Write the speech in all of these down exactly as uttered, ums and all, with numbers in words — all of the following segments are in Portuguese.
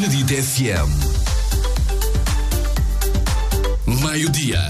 Benedito F M. Meio-dia.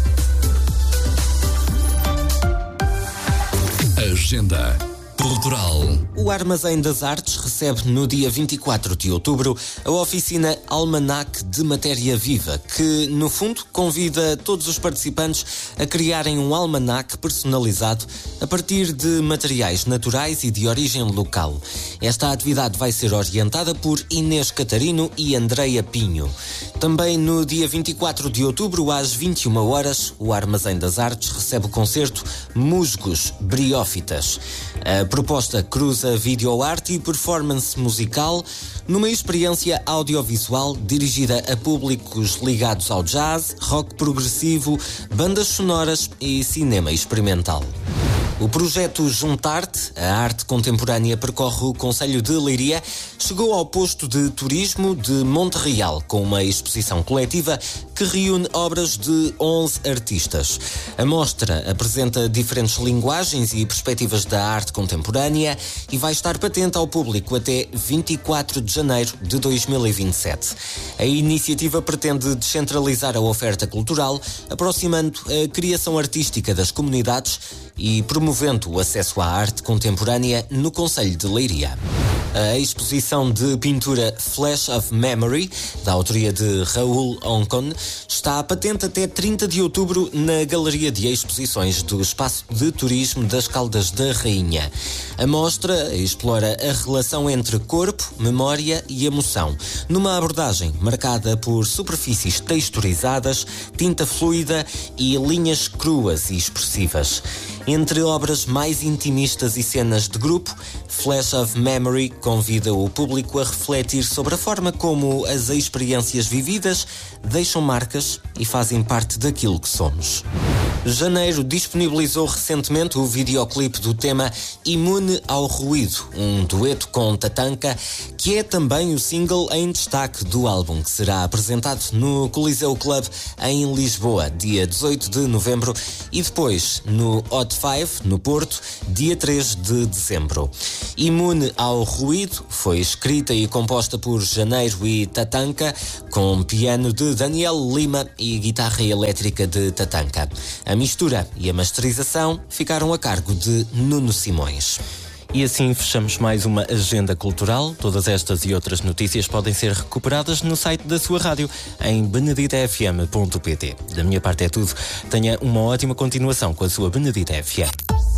Agenda Cultural. O Armazém das Artes recebe no dia vinte e quatro de outubro a oficina Almanac de Matéria Viva, que, no fundo, convida todos os participantes a criarem um almanac personalizado a partir de materiais naturais e de origem local. Esta atividade vai ser orientada por Inês Catarino e Andreia Pinho. Também no dia vinte e quatro de outubro, às vinte e uma horas, o Armazém das Artes recebe o concerto Musgos Briófitas. A proposta cruza videoarte e performance musical numa experiência audiovisual dirigida a públicos ligados ao jazz, rock progressivo, bandas sonoras e cinema experimental. O projeto Juntar-te, a arte contemporânea percorre o concelho de Leiria, chegou ao posto de turismo de Monte Real com uma exposição coletiva que reúne obras de onze artistas. A mostra apresenta diferentes linguagens e perspectivas da arte contemporânea e vai estar patente ao público até vinte e quatro de janeiro de dois mil e vinte e sete. A iniciativa pretende descentralizar a oferta cultural, aproximando a criação artística das comunidades e promovendo o acesso à arte contemporânea no concelho de Leiria. A exposição de pintura Flash of Memory, da autoria de Raul Oncon, está patente até trinta de outubro na Galeria de Exposições do Espaço de Turismo das Caldas da Rainha. A mostra explora a relação entre corpo, memória e emoção, numa abordagem marcada por superfícies texturizadas, tinta fluida e linhas cruas e expressivas. Entre obras mais intimistas e cenas de grupo, Flash of Memory convida o público a refletir sobre a forma como as experiências vividas deixam marcas e fazem parte daquilo que somos. Janeiro disponibilizou recentemente o videoclipe do tema Imune ao Ruído, um dueto com Tatanka, que é também o single em destaque do álbum, que será apresentado no Coliseu Club em Lisboa, dia dezoito de novembro, e depois no Hot Five, no Porto, dia três de dezembro. Imune ao Ruído foi escrita e composta por Janeiro e Tatanka, com piano de Daniel Lima e guitarra elétrica de Tatanka. A mistura e a masterização ficaram a cargo de Nuno Simões. E assim fechamos mais uma agenda cultural. Todas estas e outras notícias podem ser recuperadas no site da sua rádio, em benedita f m ponto p t. Da minha parte é tudo. Tenha uma ótima continuação com a sua Benedita F M.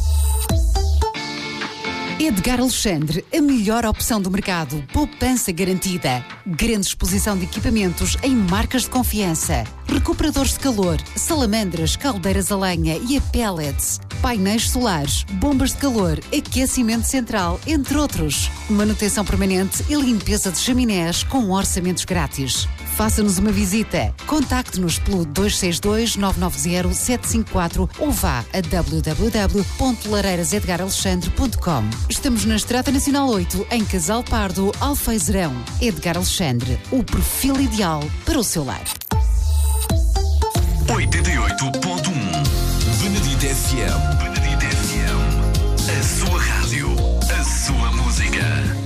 Edgar Alexandre, a melhor opção do mercado. Poupança garantida. Grande exposição de equipamentos em marcas de confiança. Recuperadores de calor, salamandras, caldeiras a lenha e a pellets. Painéis solares, bombas de calor, aquecimento central, entre outros. Manutenção permanente e limpeza de chaminés com orçamentos grátis. Faça-nos uma visita. Contacte-nos pelo dois seis dois, nove nove zero, sete cinco quatro ou vá a w w w ponto lareiras edgar alexandre ponto com. Estamos na Estrada Nacional oito, em Casal Pardo, Alfeizerão. Edgar Alexandre, o perfil ideal para o seu lar. oitenta e oito ponto um Benedito F M. Benedito F M. A sua rádio. A sua música.